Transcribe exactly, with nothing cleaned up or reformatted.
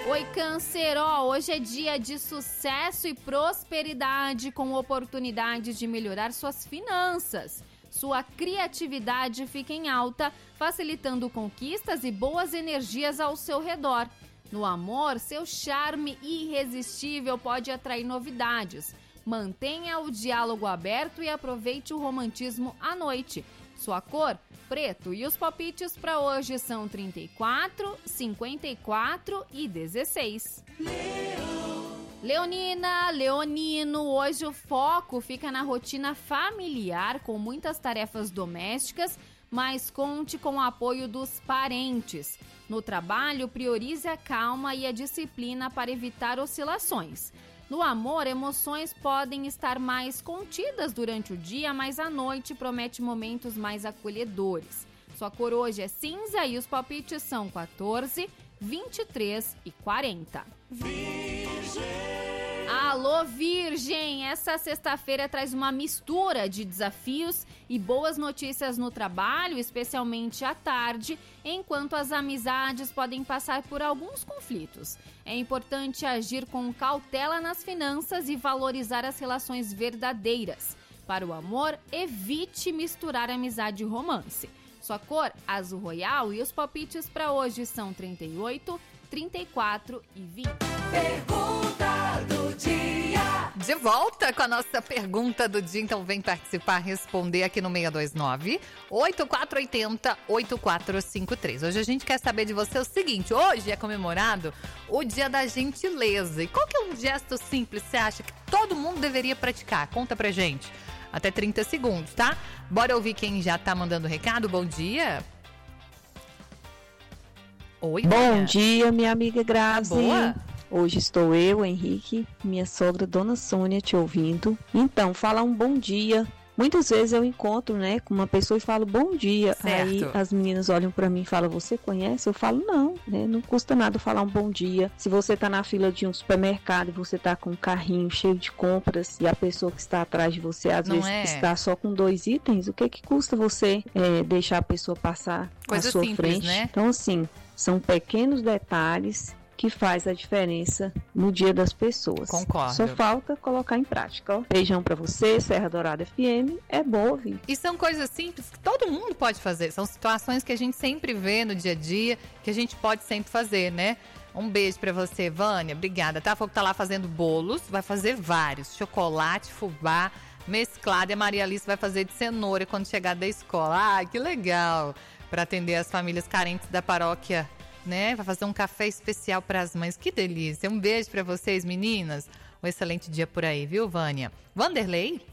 Oi, Câncer, ó, hoje é dia de sucesso e prosperidade com oportunidades de melhorar suas finanças. Sua criatividade fica em alta, facilitando conquistas e boas energias ao seu redor. No amor, seu charme irresistível pode atrair novidades. Mantenha o diálogo aberto e aproveite o romantismo à noite. Sua cor, preto. E os palpites para hoje são trinta e quatro, cinquenta e quatro e dezesseis. Leão. Leonina, leonino, hoje o foco fica na rotina familiar com muitas tarefas domésticas, mas conte com o apoio dos parentes. No trabalho, priorize a calma e a disciplina para evitar oscilações. No amor, emoções podem estar mais contidas durante o dia, mas à noite promete momentos mais acolhedores. Sua cor hoje é cinza e os palpites são quatorze, vinte e três e quarenta. Virgem. Alô, Virgem! Essa sexta-feira traz uma mistura de desafios e boas notícias no trabalho, especialmente à tarde, enquanto as amizades podem passar por alguns conflitos. É importante agir com cautela nas finanças e valorizar as relações verdadeiras. Para o amor, evite misturar amizade e romance. Sua cor, azul royal, e os palpites para hoje são trinta e oito, trinta e quatro e vinte. Pergunta do dia. De volta com a nossa pergunta do dia, então vem participar, responder aqui no seis dois nove, oito quatro oito zero, oito quatro cinco três. Hoje a gente quer saber de você o seguinte: hoje é comemorado o Dia da Gentileza. E qual que é um gesto simples que você acha que todo mundo deveria praticar? Conta pra gente. Até trinta segundos, tá? Bora ouvir quem já tá mandando recado. Bom dia. Oi, Bom minha. dia, minha amiga Grazi. Boa. Hoje estou eu, Henrique, minha sogra, Dona Sônia, te ouvindo. Então, fala um bom dia. Muitas vezes eu encontro, né, com uma pessoa e falo bom dia. Certo. Aí as meninas olham pra mim e falam, você conhece? Eu falo, não, né, não custa nada falar um bom dia. Se você tá na fila de um supermercado e você tá com um carrinho cheio de compras e a pessoa que está atrás de você às Não vezes é? está só com dois itens, o que que custa você é, deixar a pessoa passar Coisa à sua simples, frente? né? Então, assim, são pequenos detalhes que faz a diferença no dia das pessoas. Concordo. Só falta colocar em prática. Ó. Beijão pra você, Serra Dourada F M. É bom ouvir. E são coisas simples que todo mundo pode fazer. São situações que a gente sempre vê no dia a dia, que a gente pode sempre fazer, né? Um beijo pra você, Vânia. Obrigada. Tá? A Fogo tá lá fazendo bolos. Vai fazer vários. Chocolate, fubá, mesclado. E a Maria Alice vai fazer de cenoura quando chegar da escola. Ai, que legal. Pra atender as famílias carentes da paróquia, né? Vai fazer um café especial para as mães. Que delícia. Um beijo para vocês, meninas. Um excelente dia por aí, viu, Vânia? Vanderlei?